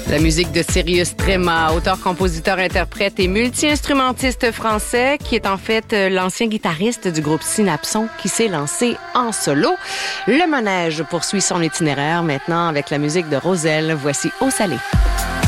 La musique de Sirius Tréma, auteur, compositeur, interprète et multi-instrumentiste français, qui est en fait l'ancien guitariste du groupe Synapson qui s'est lancé en solo. Le manège poursuit son itinéraire maintenant avec la musique de Roselle. Voici Eau salée.